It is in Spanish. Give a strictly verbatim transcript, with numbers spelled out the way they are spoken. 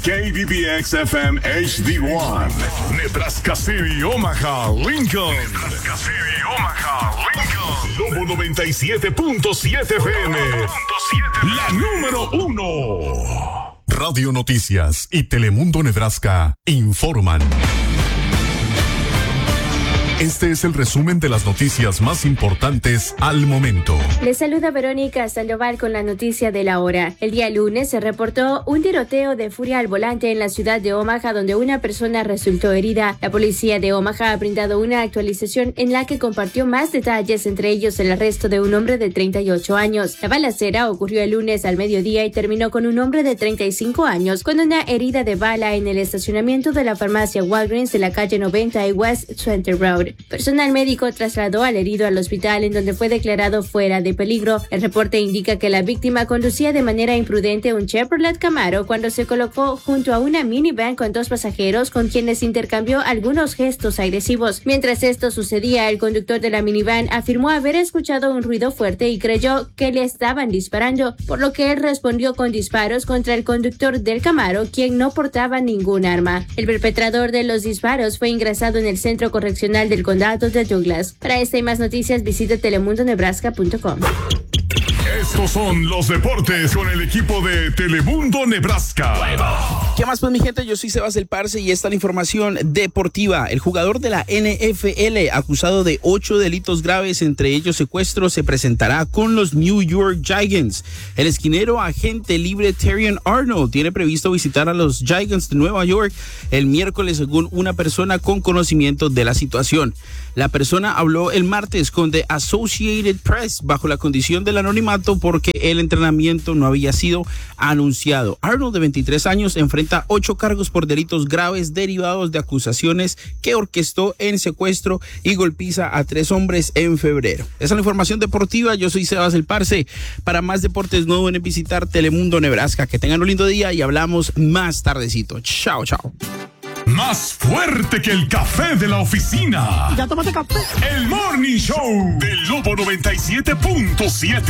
K B B X F M H D uno, Nebraska City, Omaha, Lincoln. Nebraska City, Omaha, Lincoln. Lobo noventa y siete punto siete F M. La número uno. Radio Noticias y Telemundo Nebraska informan. Este es el resumen de las noticias más importantes al momento. Les saluda Verónica Sandoval con la noticia de la hora. El día lunes se reportó un tiroteo de furia al volante en la ciudad de Omaha, donde una persona resultó herida. La policía de Omaha ha brindado una actualización en la que compartió más detalles, entre ellos el arresto de un hombre de treinta y ocho años. La balacera ocurrió el lunes al mediodía y terminó con un hombre de treinta y cinco años con una herida de bala en el estacionamiento de la farmacia Walgreens de la calle noventa y West Center Road. Personal médico trasladó al herido al hospital, en donde fue declarado fuera de peligro. El reporte indica que la víctima conducía de manera imprudente un Chevrolet Camaro cuando se colocó junto a una minivan con dos pasajeros con quienes intercambió algunos gestos agresivos. Mientras esto sucedía, el conductor de la minivan afirmó haber escuchado un ruido fuerte y creyó que le estaban disparando, por lo que él respondió con disparos contra el conductor del Camaro, quien no portaba ningún arma. El perpetrador de los disparos fue ingresado en el centro correccional del condado de Douglas. Para esta y más noticias, visite telemundo nebraska punto com. Estos son los deportes con el equipo de Telemundo Nebraska. ¿Qué más, pues, mi gente? Yo soy Sebas El Parce y esta es la información deportiva. El jugador de la N F L, acusado de ocho delitos graves, entre ellos secuestro, se presentará con los New York Giants. El esquinero agente libre Terrion Arnold tiene previsto visitar a los Giants de Nueva York el miércoles, según una persona con conocimiento de la situación. La persona habló el martes con The Associated Press bajo la condición del anonimato porque el entrenamiento no había sido anunciado. Arnold, de veintitrés años, enfrenta ocho cargos por delitos graves derivados de acusaciones que orquestó en secuestro y golpiza a tres hombres en febrero. Esa es la información deportiva. Yo soy Sebas El Parce. Para más deportes no deben visitar Telemundo Nebraska. Que tengan un lindo día y hablamos más tardecito. Chao, chao. Más fuerte que el café de la oficina. ¿Ya tomaste café? El Morning Show del Lobo noventa y siete punto siete.